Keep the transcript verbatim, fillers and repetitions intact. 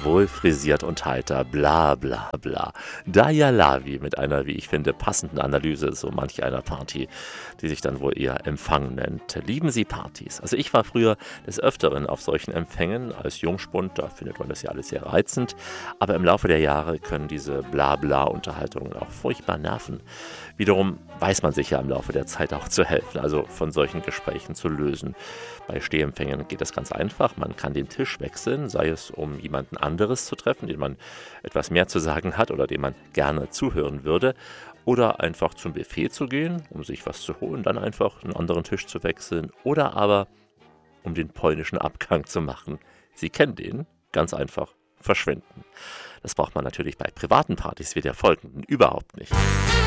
wohl frisiert und heiter, bla bla bla. Daya Lavi mit einer, wie ich finde, passenden Analyse so manch einer Party, die sich dann wohl eher Empfang nennt. Lieben Sie Partys? Also ich war früher des Öfteren auf solchen Empfängen als Jungspund, da findet man das ja alles sehr reizend, aber im Laufe der Jahre können diese Bla-Bla-Unterhaltungen auch furchtbar nerven. Wiederum weiß man sich ja im Laufe der Zeit auch zu helfen, also von solchen Gesprächen zu lösen. Bei Stehempfängen geht das ganz einfach. Man kann den Tisch wechseln, sei es um jemanden anderes zu treffen, den man etwas mehr zu sagen hat oder dem man gerne zuhören würde, oder einfach zum Buffet zu gehen, um sich was zu holen, dann einfach einen anderen Tisch zu wechseln, oder aber um den polnischen Abgang zu machen. Sie kennen den, ganz einfach verschwinden. Das braucht man natürlich bei privaten Partys wie der folgenden überhaupt nicht.